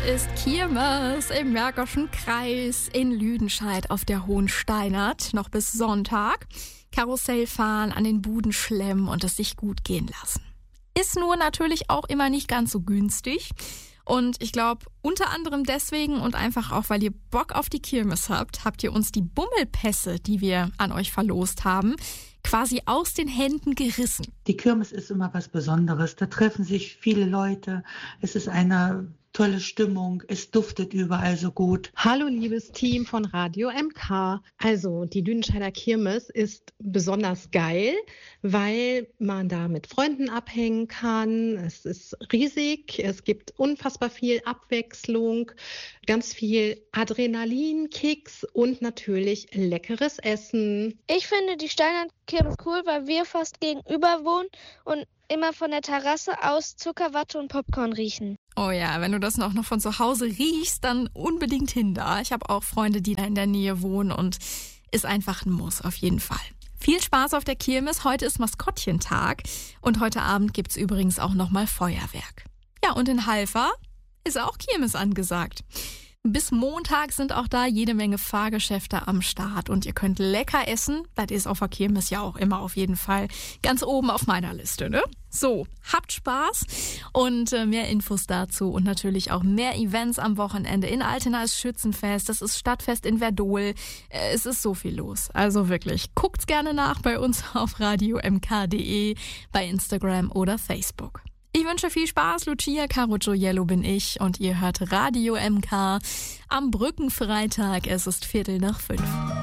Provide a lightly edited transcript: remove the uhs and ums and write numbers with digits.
ist Kirmes im Märkischen Kreis in Lüdenscheid auf der Hohen Steinert, noch bis Sonntag. Karussell fahren, an den Buden schlemmen und es sich gut gehen lassen. Ist nur natürlich auch immer nicht ganz so günstig. Und ich glaube, unter anderem deswegen und einfach auch, weil ihr Bock auf die Kirmes habt, habt ihr uns die Bummelpässe, die wir an euch verlost haben, quasi aus den Händen gerissen. Die Kirmes ist immer was Besonderes. Da treffen sich viele Leute. Es ist eine tolle Stimmung. Es duftet überall so gut. Hallo liebes Team von Radio MK. Also die Lüdenscheider Kirmes ist besonders geil, weil man da mit Freunden abhängen kann. Es ist riesig. Es gibt unfassbar viel Abwechslung, ganz viel Adrenalin, Kicks und natürlich leckeres Essen. Ich finde die Steinert Kirmes cool, weil wir fast gegenüber wohnen und immer von der Terrasse aus Zuckerwatte und Popcorn riechen. Oh ja, wenn du das noch von zu Hause riechst, dann unbedingt hin da. Ich habe auch Freunde, die da in der Nähe wohnen und ist einfach ein Muss, auf jeden Fall. Viel Spaß auf der Kirmes. Heute ist Maskottchentag und heute Abend gibt's übrigens auch nochmal Feuerwerk. Ja, und in Halver ist auch Kirmes angesagt. Bis Montag sind auch da jede Menge Fahrgeschäfte am Start und ihr könnt lecker essen. Das ist auf der Kirmes ja auch immer auf jeden Fall ganz oben auf meiner Liste, ne? So, habt Spaß und mehr Infos dazu und natürlich auch mehr Events am Wochenende. In Altena ist Schützenfest, das ist Stadtfest in Verdol. Es ist so viel los. Also wirklich, guckt's gerne nach bei uns auf radiomk.de, bei Instagram oder Facebook. Ich wünsche viel Spaß. Lucia Caruccio bin ich und ihr hört Radio MK am Brückenfreitag. Es ist 4:45.